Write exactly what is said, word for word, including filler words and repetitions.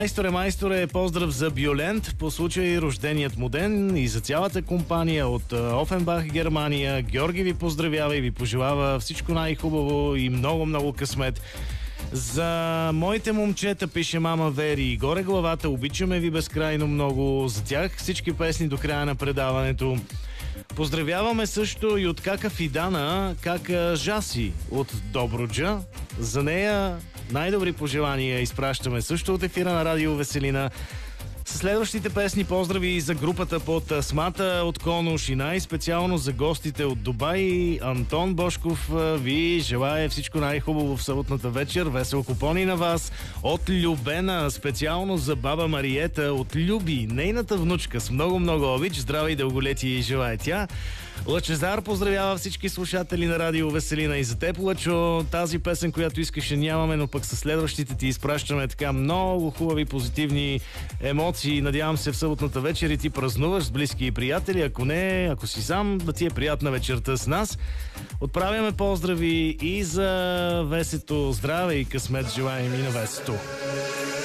Майсторе, майсторе, поздрав за Бюлент по случай рожденият му ден и за цялата компания от Офенбах, Германия. Георги ви поздравява и ви пожелава всичко най-хубаво и много-много късмет. За моите момчета пише мама Вери и горе главата, обичаме ви безкрайно много. За тях всички песни до края на предаването. Поздравяваме също и от кака Фидана, кака Жаси от Добруджа. За нея най-добри пожелания изпращаме също от ефира на Радио Веселина. С следващите песни поздрави и за групата под Смата от Конуш и най-специално за гостите от Дубай. Антон Бошков ви желая всичко най-хубаво в съботната вечер. Весел купони на вас от Любена, специално за баба Мариета от Люби, нейната внучка с много-много обич. Здраве и дълголетие желая тя. Лъчезар поздравява всички слушатели на Радио Веселина и за теб, Лъчо. Тази песен, която искаше, нямаме, но пък със следващите ти изпращаме така много хубави, позитивни емоции. Надявам се в съботната вечер и ти празнуваш с близки и приятели. Ако не, ако си сам, да ти е приятна вечерта с нас. Отправяме поздрави и за Весето. Здраве и късмет желаем и на Весето.